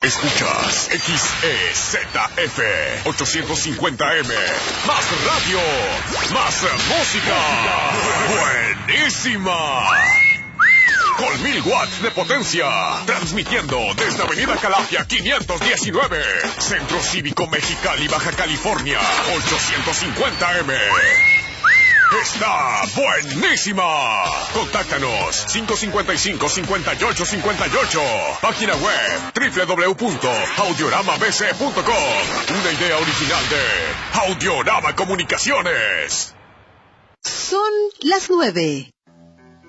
Escuchas XEZF 850M. Más radio, más música. Buenísima. Con 1000 watts de potencia. Transmitiendo desde Avenida Calafia 519. Centro Cívico Mexicali, Baja California. 850M. ¡Está buenísima! Contáctanos 555-5858. Página web www.audioramabc.com. Una idea original de Audiorama Comunicaciones. Son las 9.